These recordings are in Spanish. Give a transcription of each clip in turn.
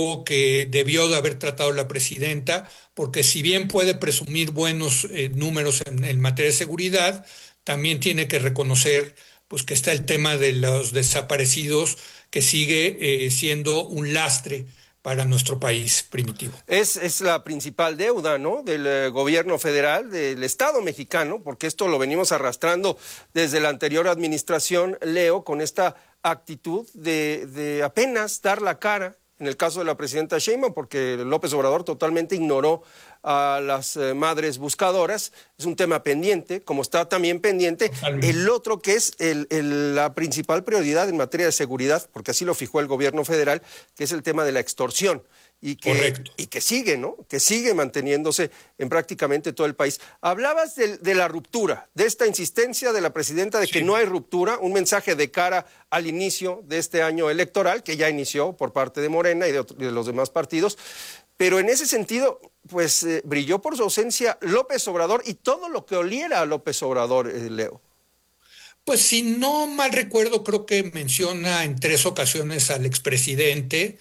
que debió de haber tratado la presidenta, porque si bien puede presumir buenos números en materia de seguridad, también tiene que reconocer pues que está el tema de los desaparecidos que sigue siendo un lastre para nuestro país primitivo. Es la principal deuda, ¿no?, del gobierno federal, del Estado mexicano, porque esto lo venimos arrastrando desde la anterior administración, Leo, con esta actitud de apenas dar la cara, en el caso de la presidenta Sheinbaum, porque López Obrador totalmente ignoró a las madres buscadoras. Es un tema pendiente, como está también pendiente totalmente el otro, que es la principal prioridad en materia de seguridad, porque así lo fijó el gobierno federal, que es el tema de la extorsión. Y que sigue, ¿no?, que sigue manteniéndose en prácticamente todo el país. Hablabas de la ruptura, de esta insistencia de la presidenta de que no hay ruptura, un mensaje de cara al inicio de este año electoral, que ya inició por parte de Morena y de los demás partidos, pero en ese sentido, pues brilló por su ausencia López Obrador y todo lo que oliera a López Obrador, Leo. Pues si no mal recuerdo, creo que menciona en 3 ocasiones al expresidente,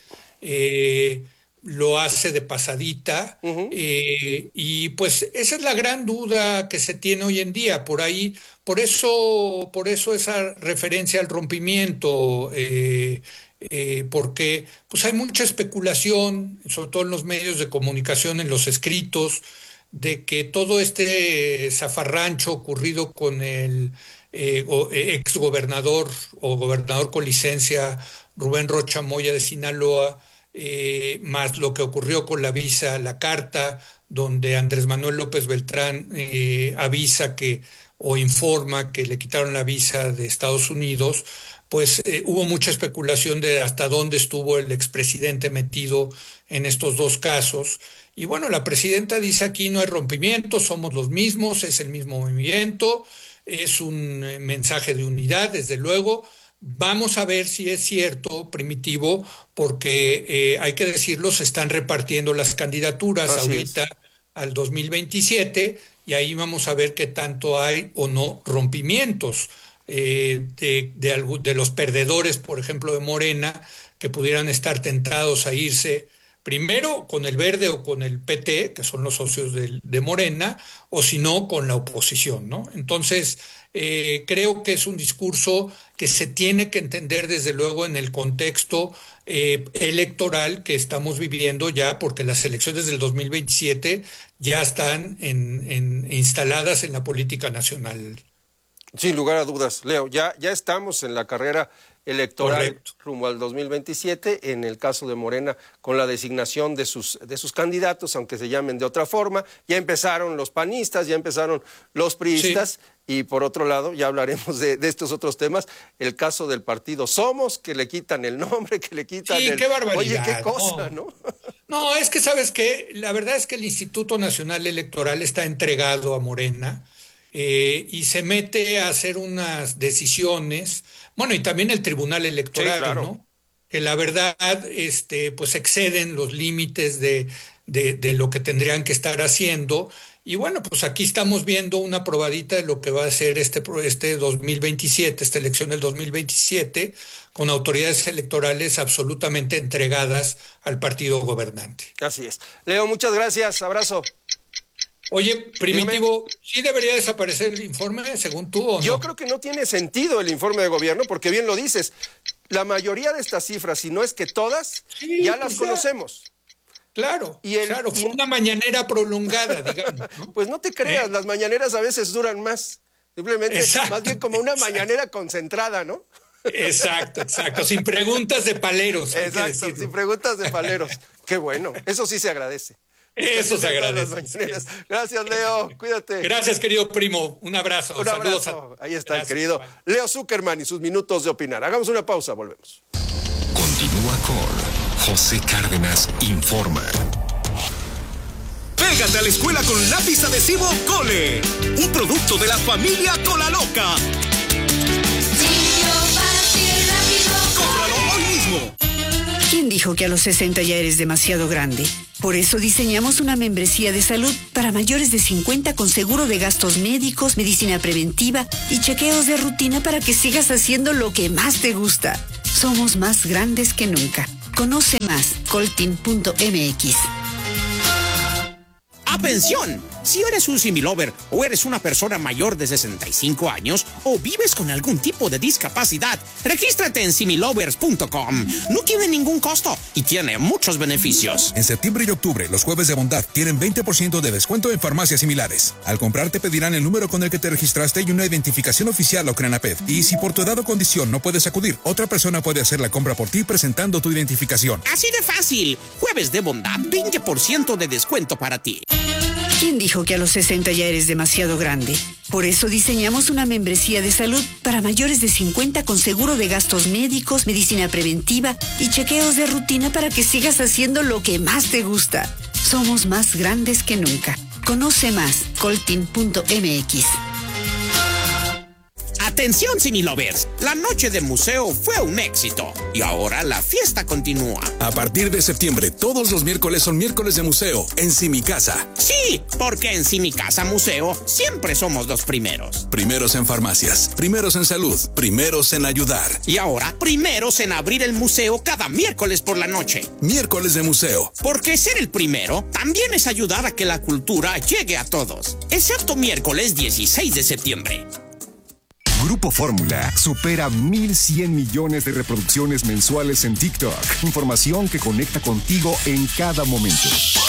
lo hace de pasadita, y pues esa es la gran duda que se tiene hoy en día. Por eso esa referencia al rompimiento, porque pues hay mucha especulación, sobre todo en los medios de comunicación, en los escritos, de que todo este zafarrancho ocurrido con el ex gobernador o gobernador con licencia Rubén Rocha Moya de Sinaloa, más lo que ocurrió con la visa, la carta, donde Andrés Manuel López Beltrán avisa o informa que le quitaron la visa de Estados Unidos, pues hubo mucha especulación de hasta dónde estuvo el expresidente metido en estos 2 casos. Y bueno, la presidenta dice aquí no hay rompimiento, somos los mismos, es el mismo movimiento, es un mensaje de unidad, desde luego. Vamos a ver si es cierto, Primitivo, porque hay que decirlo, se están repartiendo las candidaturas ahorita al 2027 y ahí vamos a ver qué tanto hay o no rompimientos de los perdedores, por ejemplo, de Morena, que pudieran estar tentados a irse primero con el Verde o con el PT, que son los socios de Morena, o si no, con la oposición, ¿no? Entonces, creo que es un discurso que se tiene que entender desde luego en el contexto electoral que estamos viviendo ya, porque las elecciones del 2027 ya están instaladas en la política nacional. Sin lugar a dudas, Leo, ya estamos en la carrera electoral. Correcto. Rumbo al 2027, en el caso de Morena, con la designación de sus candidatos, aunque se llamen de otra forma. Ya empezaron los panistas, ya empezaron los priistas, y por otro lado, ya hablaremos de estos otros temas, el caso del partido Somos, que le quitan el nombre, que le quitan qué barbaridad. Oye, qué cosa, ¿no? No, es que, ¿sabes qué? La verdad es que el Instituto Nacional Electoral está entregado a Morena, y se mete a hacer unas decisiones, bueno, y también el Tribunal Electoral, sí, claro, ¿no?, que la verdad pues exceden los límites de lo que tendrían que estar haciendo. Y bueno, pues aquí estamos viendo una probadita de lo que va a ser este 2027, esta elección del 2027, con autoridades electorales absolutamente entregadas al partido gobernante. Así es. Leo, muchas gracias, abrazo. Oye, Primitivo, ¿sí debería desaparecer el informe, según tú, o no? Yo creo que no tiene sentido el informe de gobierno, porque bien lo dices, la mayoría de estas cifras, si no es que todas, ya las conocemos. Claro, claro, fue una mañanera prolongada, digamos, ¿no? Pues no te creas, las mañaneras a veces duran más, simplemente, más bien como una mañanera concentrada, ¿no? Exacto, sin preguntas de paleros. Exacto, sin preguntas de paleros. Qué bueno, eso sí se agradece. Eso se agradece. Gracias, Leo. Cuídate. Gracias, querido primo. Un abrazo. Un abrazo. Ahí está el querido Leo Zuckerman y sus minutos de opinar. Hagamos una pausa, volvemos. Continúa con José Cárdenas Informa. Pégate a la escuela con lápiz adhesivo Cole, un producto de la familia Cola Loca. Cómpralo hoy mismo. ¿Quién dijo que a los 60 ya eres demasiado grande? Por eso diseñamos una membresía de salud para mayores de 50 con seguro de gastos médicos, medicina preventiva y chequeos de rutina para que sigas haciendo lo que más te gusta. Somos más grandes que nunca. Conoce más, coltin.mx. ¡Atención! Si eres un similover o eres una persona mayor de 65 años o vives con algún tipo de discapacidad, regístrate en similovers.com. No tiene ningún costo y tiene muchos beneficios. En septiembre y octubre, los jueves de bondad tienen 20% de descuento en farmacias similares. Al comprar te pedirán el número con el que te registraste y una identificación oficial o CRENAPED. Y si por tu edad o condición no puedes acudir, otra persona puede hacer la compra por ti presentando tu identificación. Así de fácil. Jueves de bondad, 20% de descuento para ti. ¿Quién dijo que a los 60 ya eres demasiado grande? Por eso diseñamos una membresía de salud para mayores de 50 con seguro de gastos médicos, medicina preventiva y chequeos de rutina para que sigas haciendo lo que más te gusta. Somos más grandes que nunca. Conoce más, coltin.mx. Atención, similovers. La noche de museo fue un éxito y ahora la fiesta continúa. A partir de septiembre, todos los miércoles son miércoles de museo en Simicasa. Sí, porque en Simicasa Museo siempre somos los primeros. Primeros en farmacias, primeros en salud, primeros en ayudar. Y ahora, primeros en abrir el museo cada miércoles por la noche. Miércoles de museo. Porque ser el primero también es ayudar a que la cultura llegue a todos. Excepto miércoles 16 de septiembre. Grupo Fórmula supera 1,100 millones de reproducciones mensuales en TikTok. Información que conecta contigo en cada momento.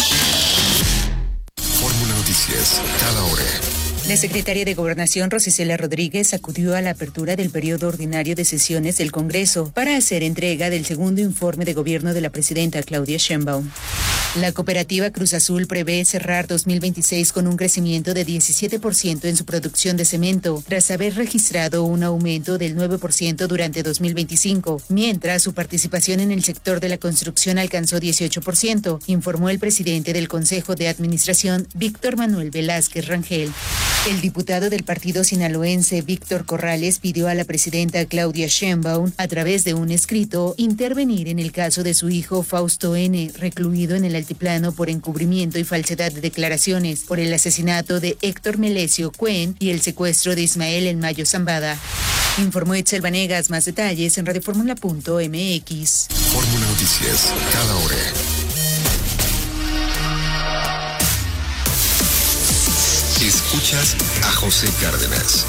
Fórmula Noticias, cada hora. La secretaria de Gobernación, Rosicela Rodríguez, acudió a la apertura del periodo ordinario de sesiones del Congreso para hacer entrega del segundo informe de gobierno de la presidenta Claudia Sheinbaum. La cooperativa Cruz Azul prevé cerrar 2026 con un crecimiento de 17% en su producción de cemento, tras haber registrado un aumento del 9% durante 2025, mientras su participación en el sector de la construcción alcanzó 18%, informó el presidente del Consejo de Administración, Víctor Manuel Velázquez Rangel. El diputado del partido sinaloense, Víctor Corrales, pidió a la presidenta Claudia Sheinbaum, a través de un escrito, intervenir en el caso de su hijo Fausto N., recluido en el altiplano por encubrimiento y falsedad de declaraciones, por el asesinato de Héctor Melesio Cuen y el secuestro de Ismael en Mayo Zambada. Informó Itzel Vanegas. Más detalles en radioformula.mx. Fórmula Noticias, cada hora. Escuchas a José Cárdenas.